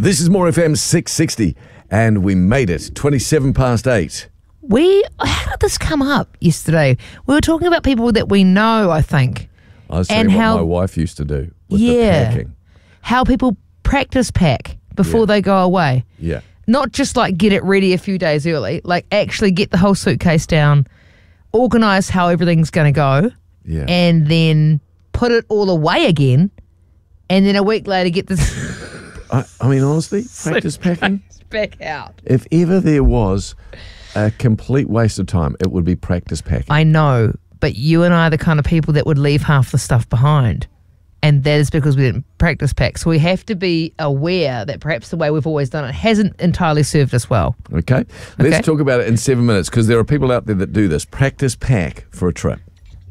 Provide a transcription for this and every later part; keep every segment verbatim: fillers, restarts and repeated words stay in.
This is More F M six sixty, and we made it, twenty-seven past eight. We, how did this come up yesterday? We were talking about people that we know, I think. I was saying what how, my wife used to do with yeah, the packing. How people practice pack before Yeah. they go away. Yeah. Not just like get it ready a few days early, like actually get the whole suitcase down, organise how everything's going to go, Yeah. and then put it all away again, and then a week later get this I, I mean, honestly, practice packing. back out. If ever there was a complete waste of time, it would be practice packing. I know, but you and I are the kind of people that would leave half the stuff behind. And that is because we didn't practice pack. So we have to be aware that perhaps the way we've always done it hasn't entirely served us well. Okay? Let's Okay. talk about it in seven minutes because there are people out there that do this. Practice pack for a trip.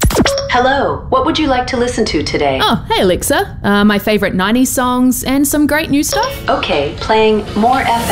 Hello, what would you like to listen to today? Oh, hey Alexa. Uh, my favourite nineties songs and some great new stuff. Okay, playing More F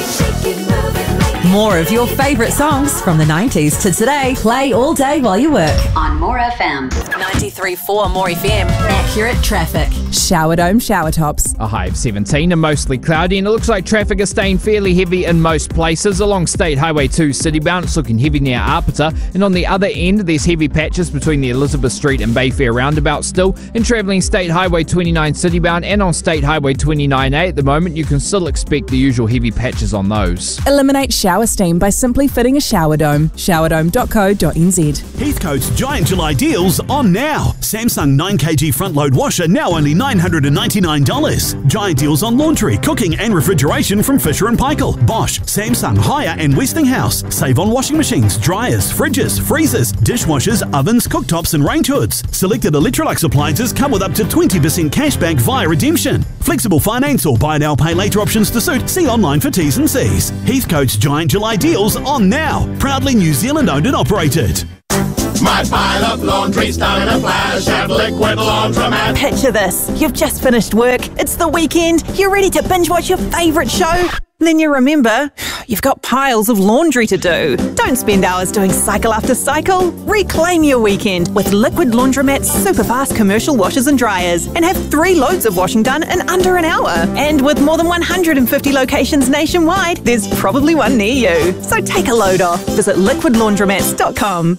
M. More of your favourite songs from the nineties to today. Play all day while you work. On More F M. ninety-three point four More F M. Accurate traffic. Shower Dome shower tops. A high of seventeen and mostly cloudy, and it looks like traffic is staying fairly heavy in most places. Along State Highway two citybound, it's looking heavy near Apata, and on the other end there's heavy patches between the Elizabeth Street and Bayfair roundabout still, and travelling State Highway twenty-nine citybound and on State Highway twenty-nine A at the moment you can still expect the usual heavy patches on those. Eliminate shower steam by simply fitting a shower dome. shower dome dot co dot n z. Heathcote's Giant July deals on now. Samsung nine kilogram front load washer now only nine hundred ninety-nine dollars. Giant deals on laundry, cooking and refrigeration from Fisher and Paykel, Bosch, Samsung, Haier and Westinghouse. Save on washing machines, dryers, fridges, freezers, dishwashers, ovens, cooktops and range hoods. Selected Electrolux appliances come with up to twenty percent cashback via redemption. Flexible finance or buy now pay later options to suit. See online for T's and C's. Heathcote's Giant July deals on now. Proudly New Zealand owned and operated. My pile of laundry's done in a flash at Liquid Laundromat. Picture this. You've just finished work. It's the weekend. You're ready to binge watch your favourite show. Then you remember, you've got piles of laundry to do. Don't spend hours doing cycle after cycle. Reclaim your weekend with Liquid Laundromat's super fast commercial washers and dryers and have three loads of washing done in under an hour. And with more than one hundred fifty locations nationwide, there's probably one near you. So take a load off. Visit liquid laundromats dot com.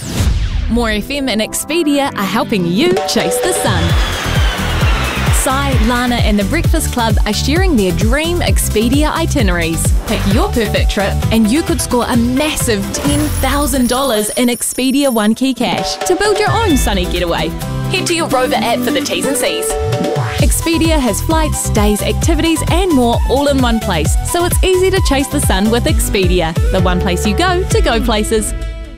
More F M and Expedia are helping you chase the sun. Sai, Lana and the Breakfast Club are sharing their dream Expedia itineraries. Pick your perfect trip and you could score a massive ten thousand dollars in Expedia One Key Cash to build your own sunny getaway. Head to your Rover app for the T's and C's. Expedia has flights, stays, activities and more all in one place, so it's easy to chase the sun with Expedia, the one place you go to go places.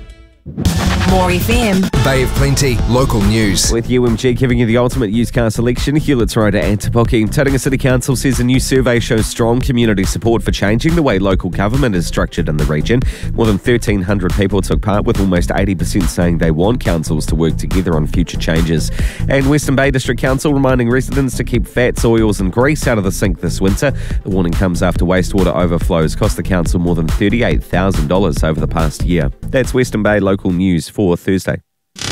More F M. Bay of Plenty, local news. With U M G giving you the ultimate used car selection, Hewlett's Road at Antipoki. Tauranga City Council says a new survey shows strong community support for changing the way local government is structured in the region. More than thirteen hundred people took part, with almost eighty percent saying they want councils to work together on future changes. And Western Bay District Council reminding residents to keep fats, oils and grease out of the sink this winter. The warning comes after wastewater overflows cost the council more than thirty-eight thousand dollars over the past year. That's Western Bay local news for Thursday.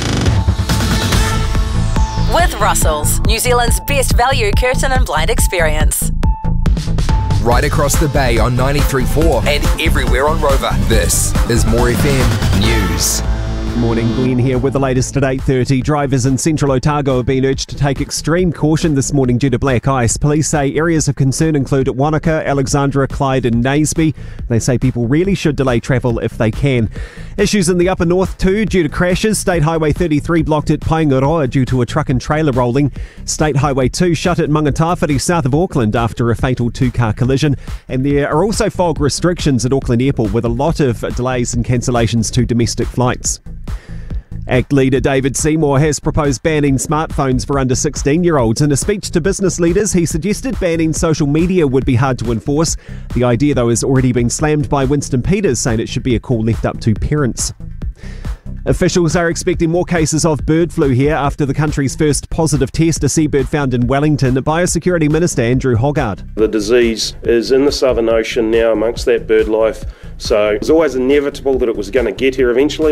With Russell's, New Zealand's best value curtain and blind experience. Right across the bay on ninety-three point four and everywhere on Rover. This is More F M News. Morning, Glenn here with the latest at eight thirty. Drivers in central Otago have been urged to take extreme caution this morning due to black ice. Police say areas of concern include Wanaka, Alexandra, Clyde and Naseby. They say people really should delay travel if they can. Issues in the upper north too due to crashes. State Highway thirty-three blocked at Paengaroa due to a truck and trailer rolling. State Highway two shut at Mangatawhiri south of Auckland after a fatal two-car collision. And there are also fog restrictions at Auckland Airport with a lot of delays and cancellations to domestic flights. ACT leader David Seymour has proposed banning smartphones for under sixteen-year-olds. In a speech to business leaders, he suggested banning social media would be hard to enforce. The idea, though, has already been slammed by Winston Peters, saying it should be a call left up to parents. Officials are expecting more cases of bird flu here after the country's first positive test, a seabird found in Wellington. Biosecurity Minister Andrew Hoggard. The disease is in the Southern Ocean now amongst that bird life, so it was always inevitable that it was going to get here eventually.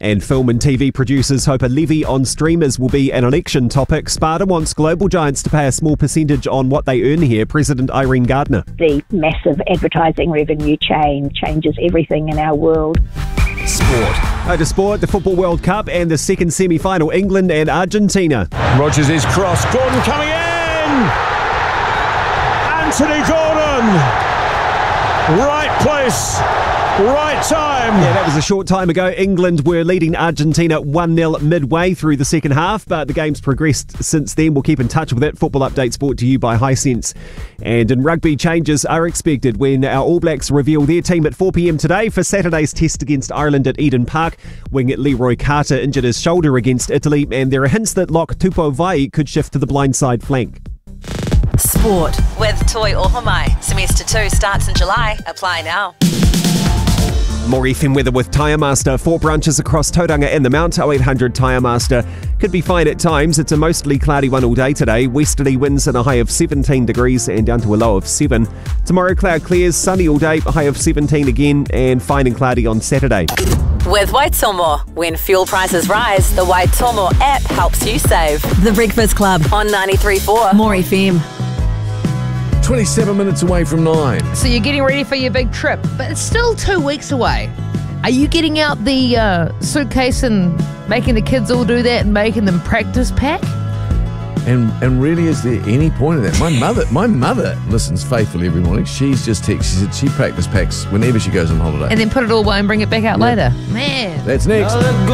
And film and T V producers hope a levy on streamers will be an election topic. Sparta wants global giants to pay a small percentage on what they earn here. President Irene Gardner. The massive advertising revenue chain changes everything in our world. Sport. Over to sport, the Football World Cup and the second semi-final, England and Argentina. Rodgers is cross. Gordon coming in! Anthony Gordon! Right place, right time. Yeah, that was a short time ago. England were leading Argentina one nil midway through the second half, but the game's progressed since then. We'll keep in touch with it. Football Updates brought to you by Hisense. And in rugby, changes are expected when our All Blacks reveal their team at four p.m. today for Saturday's test against Ireland at Eden Park. Wing Leroy Carter injured his shoulder against Italy, and there are hints that lock Tupou Vai could shift to the blindside flank. Sport with Toi Ohomai. Semester two starts in July. Apply now. More F M weather with Tyre Master. Four branches across Tauranga and the Mount. oh eight hundred Tyre Master. Could be fine at times. It's a mostly cloudy one all day today. Westerly winds and a high of seventeen degrees and down to a low of seven. Tomorrow cloud clears, sunny all day, a high of seventeen again, and fine and cloudy on Saturday. With Waitomo. When fuel prices rise, the Waitomo app helps you save. The Breakfast Club on ninety-three point four. More F M. twenty-seven minutes away from nine. So you're getting ready for your big trip, but it's still two weeks away. Are you getting out the uh, suitcase and making the kids all do that and making them practice pack? And and really, is there any point in that? My mother, my mother listens faithfully every morning. She's just texted. She said she practice packs whenever she goes on holiday. And then put it all away and bring it back out Yeah. later. Man. That's next.